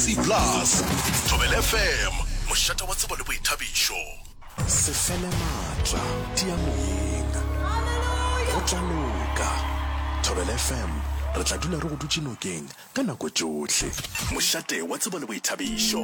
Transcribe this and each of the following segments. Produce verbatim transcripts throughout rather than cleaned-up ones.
C plus Thobela F M moshata wa tsebo le boithabišo se fele matla diamoyeng go tlanuka Thobela F M re tla dula re go dutse nokeng ka nako tsohle moshate wa tsebo le boithabišo.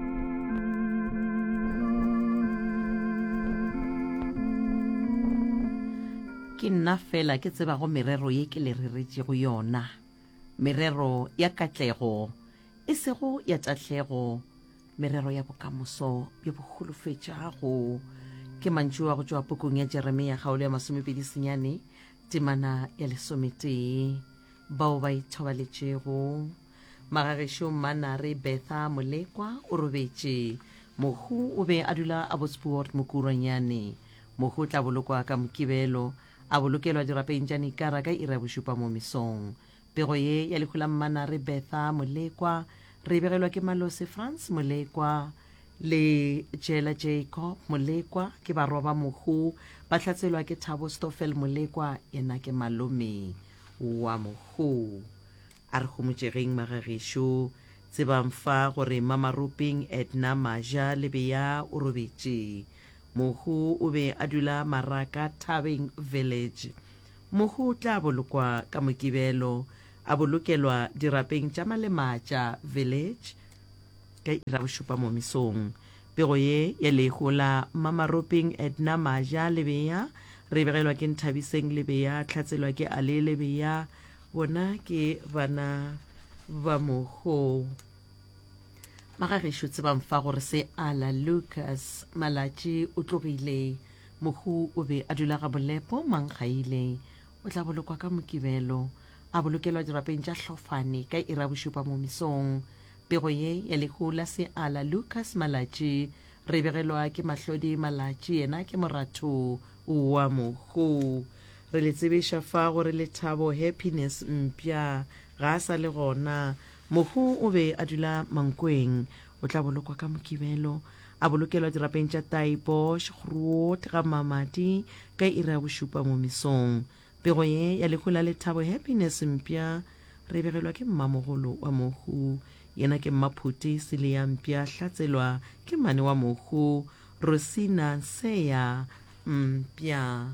Ke nna fela ke tseba go merero ye ke le reretse go yona, merero ya katlego e sego ya tatlego, merero ya bokamoso ya bogolofetšago. Ke mantšu wa go tšwa pokong ya Jeremia kgaolo ya masomepedi senyane temana ya lesometee, bao ba ithobaletšego magagešo Manare Betha Molekwa o robetše, mohu o be a dula a Botsport Mokuronyane, mohu o tla bolokwa ka Mokibelo a bolokelwa dirapeng tša Nikara ka ira bošupa mo mesong. Pego ye ya lekgola Manare Betha Molekwa re begelwa ke Malose France Molekwa le Jela Jacob Molekwa ke barwa ba mohu ba tlatselwa ke Thabo Stoffel Molekwa yena ke malome wa mohu. A re gomotšegeng magagešo tsebang fa gore Mamarupeng Edna Maja Lebeya o robetše, mohu o be a dula Maraka Thabeng Village, mohu tla bolokwa ka Mokibelo a bolokelwa dirapeng tša Malematša Village ka ira bošupa mo mesong. Pego ye ya legola Mamarupeng Edna Maja Lebeya re begelwa ke Nthabiseng Lebeya tlatselwa ke Ale Lebeya, bona ke bana ba mohu. Magagešo tsebang fa gore se Ala Lucas Malatši o tlogile, mohu o be a dula ga Bolepo Mankgaile, o tla bolokwa ka Mokibelo a bolokelwa dirapeng tša Hlofane ka ira bošupa mo mesong. Pego ye ya legola se Ala Lucas Malatši re begelwa ke Mahlodi Malatši yena ke moratho wa mohu. Re le tsebeša fa gore Lethabo Happiness Mpya ga a sa le gona, mohu o be a dula Mankweng, o tla bolokwa ka Mokibelo a bolokelwa dirapeng tša Taipo Groot ga Mamati ka ira bošupa mo mesong. Pego ye ya legola Lethabo Happiness Mpya re begelwa ke mmamogolo wa mohu yena ke Mmaphuti Silia Mpya tlatselwa ke mane wa mohu Rosina Seya Mpya.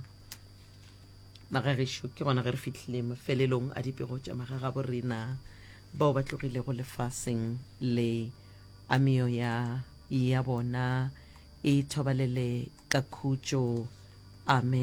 Magagešo ke gona ge re fihlile mafelelong a dipego tša magaga borena bao ba tlogile go lefaseng le ameo ya ya bona e thobalele ka khutšo. Amen.